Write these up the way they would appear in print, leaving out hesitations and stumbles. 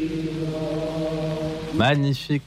Magnifique.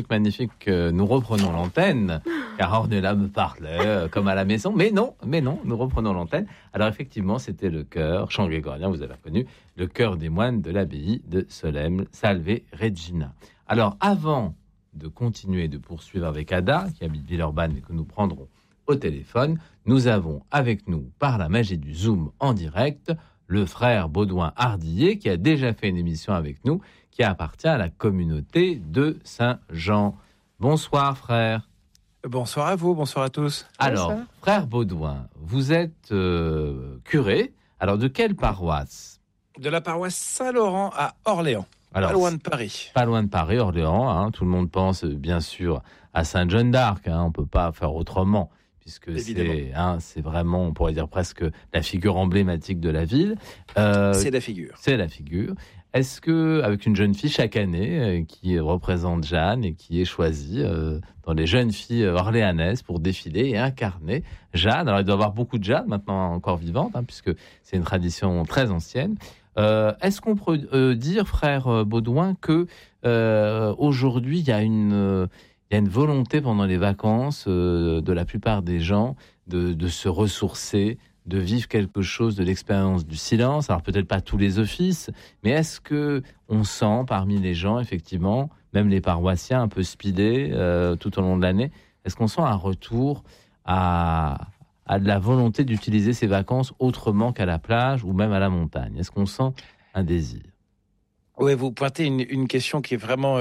Nous reprenons l'antenne, car Ornella me parlait comme à la maison. Mais non, nous reprenons l'antenne. Alors effectivement, c'était le chœur, chant grégorien, vous avez reconnu, le chœur des moines de l'abbaye de Solesmes, Salve Regina. Alors avant de continuer, de poursuivre avec Ada, qui habite Villeurbanne et que nous prendrons au téléphone, nous avons avec nous, par la magie du Zoom en direct, le frère Baudouin Hardillet, qui a déjà fait une émission avec nous, qui appartient à la communauté de Saint-Jean. Bonsoir, frère. Bonsoir à vous, bonsoir à tous. Alors, frère Baudouin, vous êtes curé. Alors, de quelle paroisse ? De la paroisse Saint-Laurent à Orléans, Alors, pas loin de Paris. Pas loin de Paris, Orléans. Hein, tout le monde pense, bien sûr, à Sainte-Jeanne d'Arc. Hein, on ne peut pas faire autrement, puisque c'est vraiment, on pourrait dire presque la figure emblématique de la ville. C'est la figure. C'est la figure. Est-ce que, avec une jeune fille chaque année qui représente Jeanne et qui est choisie dans les jeunes filles orléanaises pour défiler et incarner Jeanne, alors il doit y avoir beaucoup de Jeanne maintenant encore vivantes, hein, puisque c'est une tradition très ancienne. Est-ce qu'on peut dire, frère Baudouin, que aujourd'hui il y a une volonté pendant les vacances de la plupart des gens de se ressourcer, de vivre quelque chose de l'expérience du silence, alors peut-être pas tous les offices, mais est-ce que on sent parmi les gens, effectivement, même les paroissiens un peu speedés tout au long de l'année, est-ce qu'on sent un retour à de la volonté d'utiliser ces vacances autrement qu'à la plage ou même à la montagne ? Est-ce qu'on sent un désir ? Oui, vous pointez une question qui est vraiment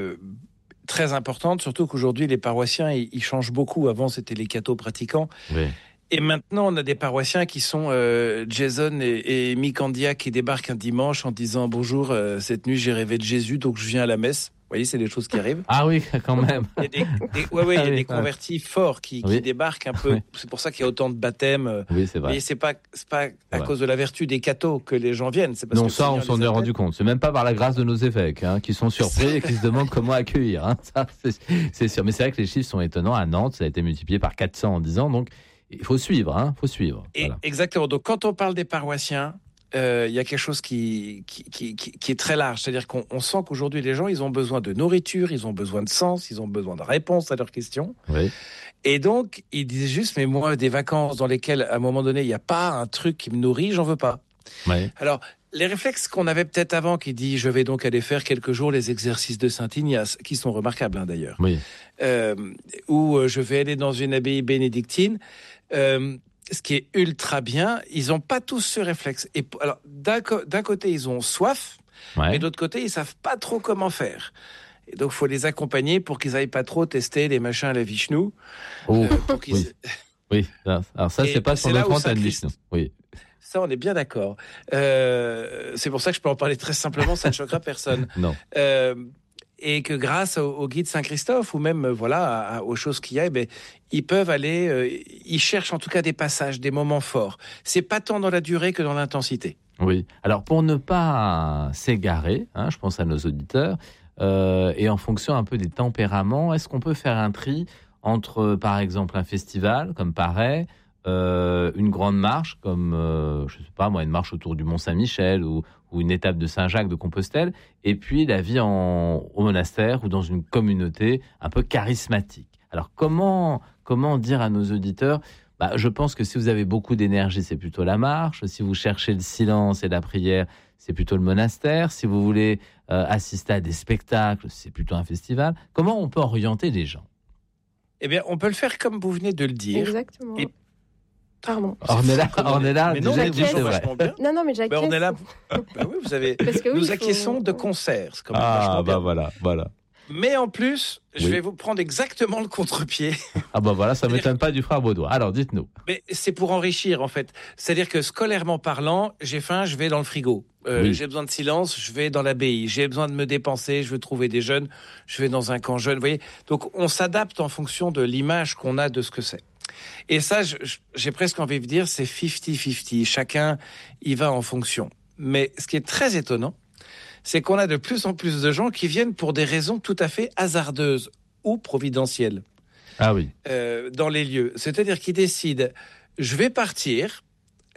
très importante, surtout qu'aujourd'hui les paroissiens ils changent beaucoup. Avant c'était les cathos pratiquants. Oui. Et maintenant, on a des paroissiens qui sont Jason et Micandia qui débarquent un dimanche en disant « Bonjour, cette nuit j'ai rêvé de Jésus, donc je viens à la messe ». Vous voyez, c'est des choses qui arrivent. Ah oui, quand même. Il y a des convertis forts qui débarquent un peu. C'est pour ça qu'il y a autant de baptêmes. Oui, c'est vrai. Et c'est pas à cause de la vertu des cathos que les gens viennent. C'est parce non, que ça, on s'en est rendu compte. C'est même pas par la grâce de nos évêques, hein, qui sont surpris et qui se demandent comment accueillir. Hein. Ça, c'est sûr. Mais c'est vrai que les chiffres sont étonnants. À Nantes, ça a été multiplié par 400 en 10 ans. Donc, il faut suivre, hein, faut suivre. Voilà. Exactement. Donc, quand on parle des paroissiens, il y a quelque chose qui est très large. C'est-à-dire qu'on sent qu'aujourd'hui, les gens, ils ont besoin de nourriture, ils ont besoin de sens, ils ont besoin de réponses à leurs questions. Oui. Et donc, ils disent juste, mais moi, des vacances dans lesquelles, à un moment donné, il n'y a pas un truc qui me nourrit, j'en veux pas. Oui. Alors, les réflexes qu'on avait peut-être avant, qui dit, je vais donc aller faire quelques jours les exercices de Saint-Ignace, qui sont remarquables, hein, d'ailleurs. Oui. Ou je vais aller dans une abbaye bénédictine. Ce qui est ultra bien, ils n'ont pas tous ce réflexe. Et alors, d'un côté, ils ont soif, mais de l'autre côté, ils savent pas trop comment faire. Et donc, il faut les accompagner pour qu'ils aillent pas trop tester les machins à la Vishnu. Oui. Alors ça, c'est pas sur notre antenne Vishnu. Oui. Ça, on est bien d'accord. C'est pour ça que je peux en parler très simplement, ça ne choquera personne. Non. Et que grâce au guide Saint-Christophe, ou même aux choses qu'il y a, ils peuvent aller, ils cherchent en tout cas des passages, des moments forts. C'est pas tant dans la durée que dans l'intensité. Oui. Alors pour ne pas s'égarer, hein, je pense à nos auditeurs, et en fonction un peu des tempéraments, est-ce qu'on peut faire un tri entre, par exemple, un festival comme Paray, une grande marche comme, je sais pas moi, une marche autour du Mont Saint-Michel ou une étape de Saint-Jacques de Compostelle, et puis la vie au monastère ou dans une communauté un peu charismatique. Alors comment dire à nos auditeurs, je pense que si vous avez beaucoup d'énergie, c'est plutôt la marche. Si vous cherchez le silence et la prière, c'est plutôt le monastère. Si vous voulez assister à des spectacles, c'est plutôt un festival. Comment on peut orienter les gens ? Eh bien, on peut le faire comme vous venez de le dire. Exactement. Pardon. On est là. Mais non, c'est vachement bien. Non, mais j'acquiesce. On est là. Oui, vous avez. Nous acquiesçons de concert. C'est quand même vachement bien. Voilà. Mais en plus, je vais vous prendre exactement le contre-pied. Ça m'étonne pas du frère Baudouin. Alors, dites-nous. Mais c'est pour enrichir, en fait. C'est-à-dire que scolairement parlant, j'ai faim, je vais dans le frigo. J'ai besoin de silence, je vais dans l'abbaye. J'ai besoin de me dépenser, je veux trouver des jeunes, je vais dans un camp jeune. Vous voyez ? Donc, on s'adapte en fonction de l'image qu'on a de ce que c'est. Et ça, j'ai presque envie de dire, c'est 50-50. Chacun y va en fonction. Mais ce qui est très étonnant, c'est qu'on a de plus en plus de gens qui viennent pour des raisons tout à fait hasardeuses ou providentielles. Ah oui. Dans les lieux. C'est-à-dire qu'ils décident, je vais partir,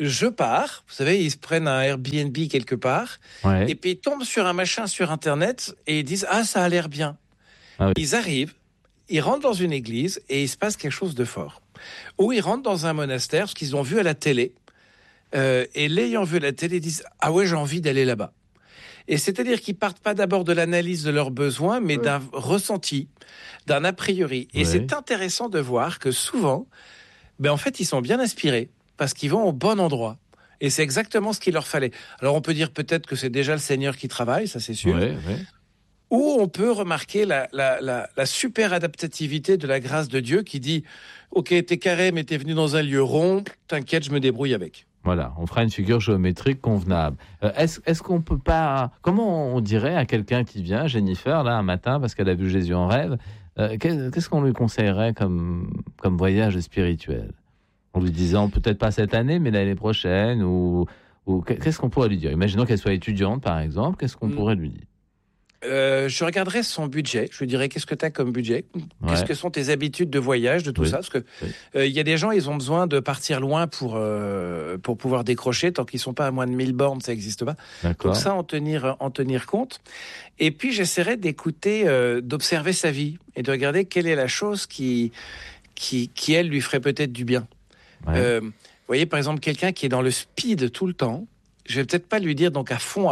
je pars. Vous savez, ils se prennent un Airbnb quelque part. Ouais. Et puis ils tombent sur un machin sur Internet et ils disent « Ah, ça a l'air bien ». Ah oui. Ils arrivent, ils rentrent dans une église et il se passe quelque chose de fort. Ou ils rentrent dans un monastère, ce qu'ils ont vu à la télé. Et l'ayant vu à la télé, ils disent « Ah ouais, j'ai envie d'aller là-bas ». Et c'est-à-dire qu'ils partent pas d'abord de l'analyse de leurs besoins, mais d'un ressenti, d'un a priori. Et c'est intéressant de voir que souvent, en fait, ils sont bien inspirés parce qu'ils vont au bon endroit. Et c'est exactement ce qu'il leur fallait. Alors on peut dire peut-être que c'est déjà le Seigneur qui travaille, ça c'est sûr. Ouais. Ou on peut remarquer la super adaptativité de la grâce de Dieu qui dit « Ok, t'es carré, mais t'es venu dans un lieu rond, t'inquiète, je me débrouille avec ». Voilà, on fera une figure géométrique convenable. Est-ce qu'on peut pas... Comment on dirait à quelqu'un qui vient, Jennifer, là, un matin, parce qu'elle a vu Jésus en rêve, qu'est-ce qu'on lui conseillerait comme voyage spirituel ? En lui disant, peut-être pas cette année, mais l'année prochaine, ou qu'est-ce qu'on pourrait lui dire ? Imaginons qu'elle soit étudiante, par exemple, qu'est-ce qu'on pourrait lui dire ? Je regarderai son budget. Je lui dirais qu'est-ce que tu as comme budget, qu'est-ce que sont tes habitudes de voyage, de tout ça, parce que y a des gens, ils ont besoin de partir loin pour pouvoir décrocher. Tant qu'ils sont pas à moins de 1000 bornes, ça n'existe pas. D'accord. Donc ça, en tenir compte. Et puis j'essaierai d'écouter, d'observer sa vie et de regarder quelle est la chose qui elle lui ferait peut-être du bien. Vous voyez, par exemple, quelqu'un qui est dans le speed tout le temps, je vais peut-être pas lui dire donc à fond.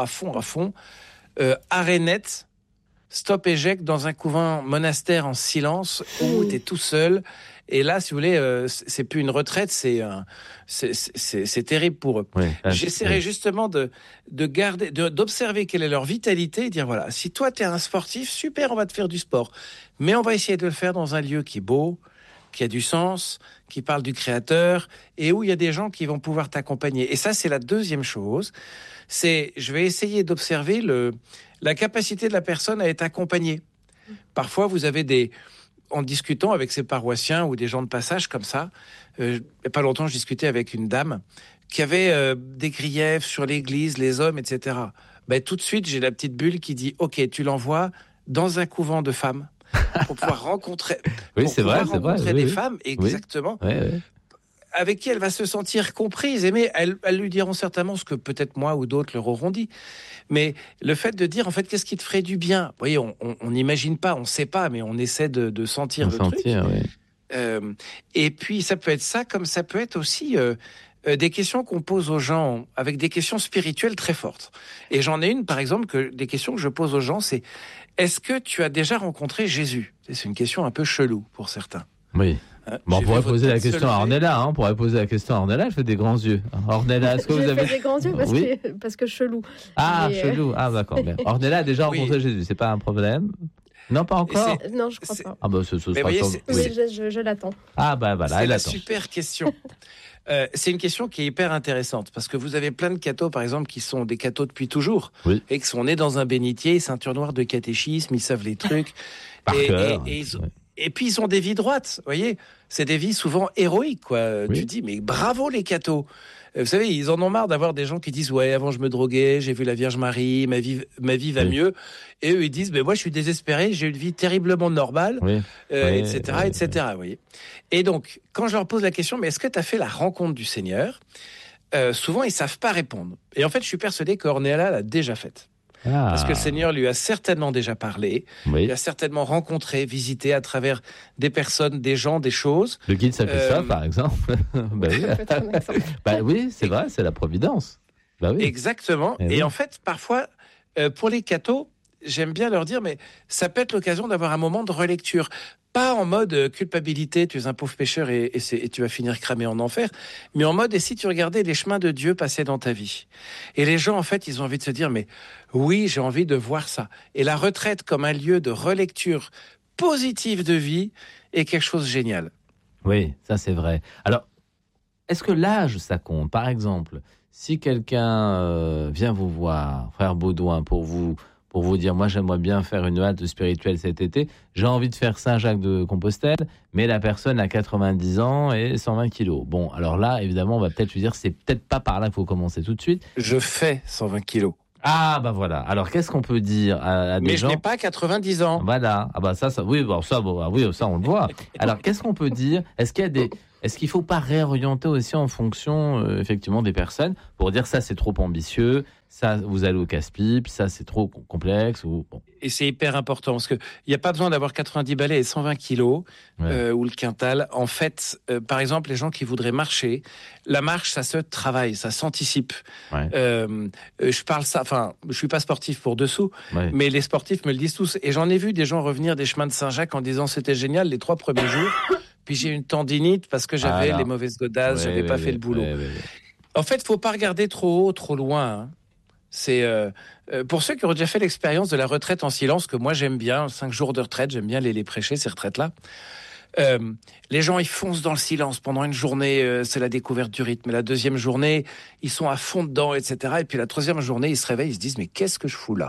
Arrêt net, stop éjecte dans un couvent monastère en silence où tu es tout seul. Et là, si vous voulez, c'est plus une retraite, c'est terrible pour eux. J'essaierai justement d'observer quelle est leur vitalité et dire voilà, si toi tu es un sportif, super, on va te faire du sport. Mais on va essayer de le faire dans un lieu qui est beau, qui a du sens, qui parle du Créateur et où il y a des gens qui vont pouvoir t'accompagner. Et ça, c'est la deuxième chose. Je vais essayer d'observer la capacité de la personne à être accompagnée. Parfois, vous avez en discutant avec ses paroissiens ou des gens de passage comme ça, il n'y a pas longtemps, je discutais avec une dame qui avait des griefs sur l'Église, les hommes, etc. Tout de suite, j'ai la petite bulle qui dit « Ok, tu l'envoies dans un couvent de femmes pour pouvoir rencontrer, des femmes, exactement. » Avec qui elle va se sentir comprise, aimée. Elles lui diront certainement ce que peut-être moi ou d'autres leur auront dit. Mais le fait de dire, en fait, qu'est-ce qui te ferait du bien ? Vous voyez, on n'imagine pas, on ne sait pas, mais on essaie de sentir le truc. Et puis, ça peut être ça, comme ça peut être aussi des questions qu'on pose aux gens, avec des questions spirituelles très fortes. Et j'en ai une, par exemple, des questions que je pose aux gens, c'est « Est-ce que tu as déjà rencontré Jésus ?» C'est une question un peu chelou pour certains. Oui. On pourrait poser la question à Ornella. On pourrait poser la question à Ornella. Elle fait des grands yeux. Ornella, est-ce que vous avez fait des grands yeux parce que chelou. Chelou. Ah, d'accord. Mais Ornella a déjà rencontré Jésus. C'est pas un problème. Non, pas encore. Non, je crois pas. Ah bah, je l'attends. Ah bah voilà, c'est elle la attend. Super question. C'est une question qui est hyper intéressante parce que vous avez plein de cathos, par exemple, qui sont des cathos depuis toujours et qui sont nés dans un bénitier, ceinture noire de catéchisme, ils savent les trucs. Et puis, ils ont des vies droites, vous voyez. C'est des vies souvent héroïques, quoi. Tu dis, mais bravo les cathos. Vous savez, ils en ont marre d'avoir des gens qui disent, ouais, avant je me droguais, j'ai vu la Vierge Marie, ma vie va mieux. Et eux, ils disent, mais moi, je suis désespéré, j'ai une vie terriblement normale, etc. Vous voyez. Et donc, quand je leur pose la question, mais est-ce que tu as fait la rencontre du Seigneur ? Souvent, ils savent pas répondre. Et en fait, je suis persuadé qu'Ornella l'a déjà faite. Parce que le Seigneur lui a certainement déjà parlé, il a certainement rencontré, visité à travers des personnes, des gens, des choses. Le guide s'appelle ça, par exemple. Oui, c'est vrai, c'est la providence. Exactement. Et en fait, parfois, pour les cathos, j'aime bien leur dire, mais ça peut être l'occasion d'avoir un moment de relecture. Pas en mode culpabilité, tu es un pauvre pécheur et tu vas finir cramé en enfer, mais en mode, et si tu regardais les chemins de Dieu passer dans ta vie ? Et les gens, en fait, ils ont envie de se dire, mais oui, j'ai envie de voir ça. Et la retraite comme un lieu de relecture positive de vie est quelque chose de génial. Oui, ça c'est vrai. Alors, est-ce que l'âge, ça compte ? Par exemple, si quelqu'un vient vous voir, frère Baudouin, pour vous dire, moi j'aimerais bien faire une halte spirituelle cet été, j'ai envie de faire Saint-Jacques-de-Compostelle, mais la personne a 90 ans et 120 kilos. Bon, alors là, évidemment, on va peut-être lui dire, c'est peut-être pas par là qu'il faut commencer tout de suite. Je fais 120 kilos. Ah, bah voilà. Alors, qu'est-ce qu'on peut dire à des gens? Mais je n'ai pas 90 ans. Voilà. Ah, bah ça, oui, bon, ça, oui, ça, on le voit. Alors, qu'est-ce qu'on peut dire? Est-ce qu'il ne faut pas réorienter aussi en fonction, effectivement, des personnes pour dire ça, c'est trop ambitieux, ça, vous allez au casse-pipe, ça, c'est trop complexe ou bon. Et c'est hyper important parce qu'il n'y a pas besoin d'avoir 90 balais et 120 kilos ou le quintal. En fait, par exemple, les gens qui voudraient marcher, la marche, ça se travaille, ça s'anticipe. Ouais. Je parle ça, enfin, je suis pas sportif pour dessous, mais les sportifs me le disent tous. Et j'en ai vu des gens revenir des chemins de Saint-Jacques en disant c'était génial les 3 premiers jours. Puis j'ai une tendinite parce que j'avais les mauvaises godasses, j'avais pas fait le boulot. En fait, faut pas regarder trop haut, trop loin. Hein. C'est pour ceux qui ont déjà fait l'expérience de la retraite en silence, que moi j'aime bien, 5 jours de retraite, j'aime bien les prêcher, ces retraites-là. Les gens, ils foncent dans le silence pendant une journée, c'est la découverte du rythme. Et la deuxième journée, ils sont à fond dedans, etc. Et puis la troisième journée, ils se réveillent, ils se disent, mais qu'est-ce que je fous là ?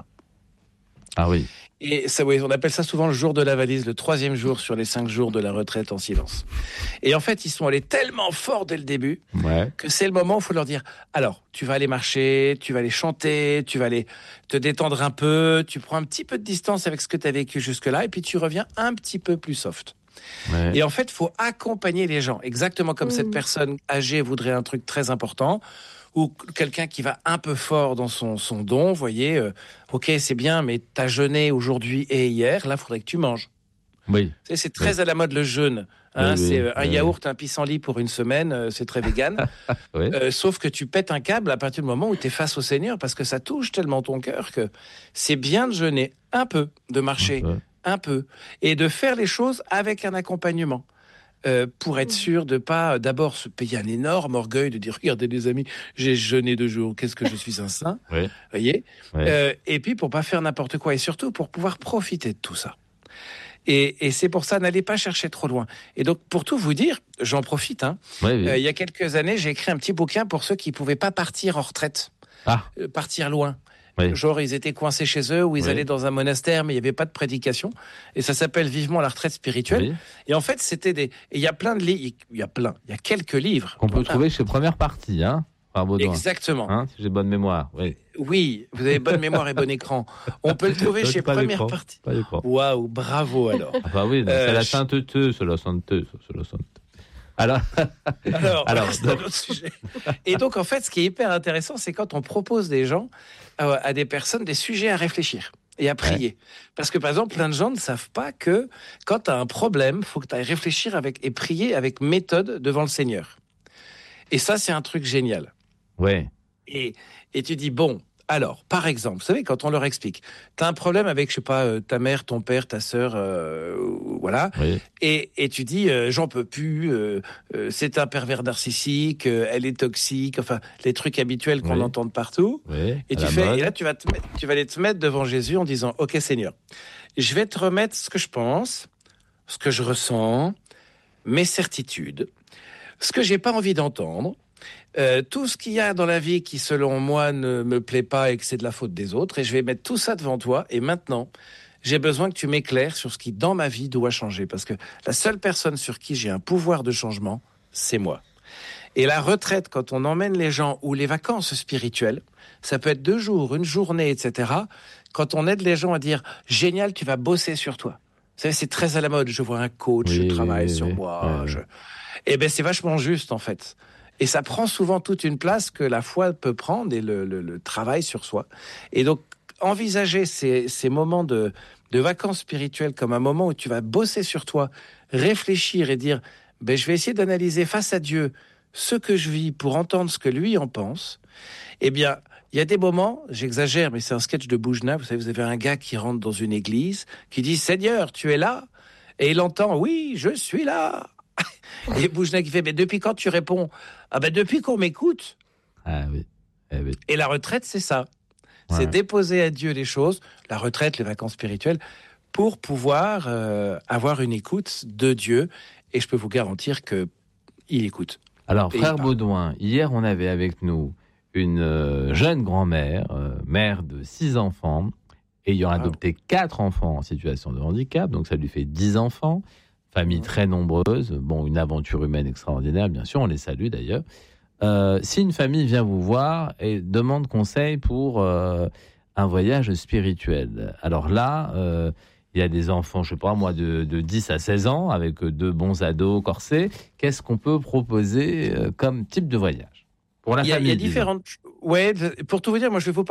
Ah oui. Et ça, oui, on appelle ça souvent le jour de la valise, le 3e jour sur les 5 jours de la retraite en silence. Et en fait, ils sont allés tellement fort dès le début que c'est le moment où il faut leur dire, alors, tu vas aller marcher, tu vas aller chanter, tu vas aller te détendre un peu, tu prends un petit peu de distance avec ce que tu as vécu jusque-là, et puis tu reviens un petit peu plus soft. Ouais. Et en fait, il faut accompagner les gens, exactement comme cette personne âgée voudrait un truc très important, ou quelqu'un qui va un peu fort dans son don, vous voyez, ok, c'est bien, mais t'as jeûné aujourd'hui et hier, là, il faudrait que tu manges. Oui. C'est très à la mode le jeûne. Hein, c'est un yaourt, un pissenlit pour une semaine, c'est très vegan. Sauf que tu pètes un câble à partir du moment où tu es face au Seigneur, parce que ça touche tellement ton cœur que c'est bien de jeûner un peu, de marcher un peu, et de faire les choses avec un accompagnement. Pour être sûr de pas d'abord se payer un énorme orgueil de dire regardez les amis, j'ai jeûné 2 jours, qu'est-ce que je suis un saint, voyez, et puis pour pas faire n'importe quoi et surtout pour pouvoir profiter de tout ça. Et c'est pour ça, n'allez pas chercher trop loin. Et donc pour tout vous dire, j'en profite. Il y a quelques années, j'ai écrit un petit bouquin pour ceux qui pouvaient pas partir en retraite, partir loin. Genre, ils étaient coincés chez eux ou ils allaient dans un monastère, mais il n'y avait pas de prédication. Et ça s'appelle Vivement la retraite spirituelle. Et en fait, c'était des. Et il y a plein de livres. Il y a quelques livres. Qu'on peut trouver chez Première Partie, hein, par Baudouin. Exactement. Si j'ai bonne mémoire. Oui, vous avez bonne mémoire et bon écran. On peut le trouver chez Première Partie. Waouh, bravo alors. Enfin, oui, c'est la sainteté, c'est la sainteté. Alors, c'est un autre sujet. Et donc, en fait, ce qui est hyper intéressant, c'est quand on propose des gens, à des personnes, des sujets à réfléchir et à prier. Parce que, par exemple, plein de gens ne savent pas que quand tu as un problème, il faut que tu ailles réfléchir et prier avec méthode devant le Seigneur. Et ça, c'est un truc génial. Et tu dis, bon, alors, par exemple, vous savez, quand on leur explique, tu as un problème avec, je sais pas, ta mère, ton père, ta sœur, voilà, et tu dis, j'en peux plus, c'est un pervers narcissique, elle est toxique, enfin, les trucs habituels qu'on entend de partout. Et là, tu vas aller te mettre devant Jésus en disant, ok Seigneur, je vais te remettre ce que je pense, ce que je ressens, mes certitudes, ce que j'ai pas envie d'entendre. Tout ce qu'il y a dans la vie qui, selon moi, ne me plaît pas et que c'est de la faute des autres, et je vais mettre tout ça devant toi, et maintenant, j'ai besoin que tu m'éclaires sur ce qui, dans ma vie, doit changer, parce que la seule personne sur qui j'ai un pouvoir de changement, c'est moi. Et la retraite, quand on emmène les gens, ou les vacances spirituelles, ça peut être 2 jours, 1 journée, etc., quand on aide les gens à dire « Génial, tu vas bosser sur toi ». Vous savez, c'est très à la mode, je vois un coach, je travaille sur moi, Eh bien, c'est vachement juste, en fait. Et ça prend souvent toute une place que la foi peut prendre et le travail sur soi. Et donc, envisager ces moments de vacances spirituelles comme un moment où tu vas bosser sur toi, réfléchir et dire je vais essayer d'analyser face à Dieu ce que je vis pour entendre ce que lui en pense. Eh bien, il y a des moments, j'exagère, mais c'est un sketch de Boujna. Vous savez, vous avez un gars qui rentre dans une église, qui dit « Seigneur, tu es là ?» Et il entend « Oui, je suis là !» Et Boujna qui fait « Mais depuis quand tu réponds ?»« Ah ben depuis qu'on m'écoute. » Et la retraite, c'est ça. C'est déposer à Dieu les choses, la retraite, les vacances spirituelles, pour pouvoir avoir une écoute de Dieu. Et je peux vous garantir qu'il écoute. Alors, frère Baudouin, hier, on avait avec nous une jeune grand-mère, mère de 6 enfants, ayant adopté 4 enfants en situation de handicap, donc ça lui fait 10 enfants. Famille très nombreuse, une aventure humaine extraordinaire, bien sûr, on les salue d'ailleurs. Si une famille vient vous voir et demande conseil pour un voyage spirituel, alors là, il y a des enfants, je sais pas moi, de 10 à 16 ans, avec 2 bons ados corsés. Qu'est-ce qu'on peut proposer comme type de voyage pour la famille? Il y a différentes... Ouais, pour tout vous dire, moi je vais vous